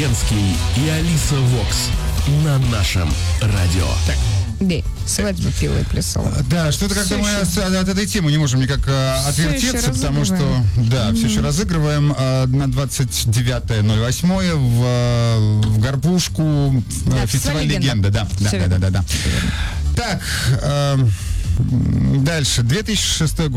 Зеленский и Алиса Вокс на нашем радио. Так. Бей, свадьба пила и плясала. Да, что-то как-то мы от этой темы не можем никак отвертеться, потому что, да, все еще разыгрываем на 29.08 в Горбушку, да, фестиваль «Легенда». Да. Так, дальше, 2006 год.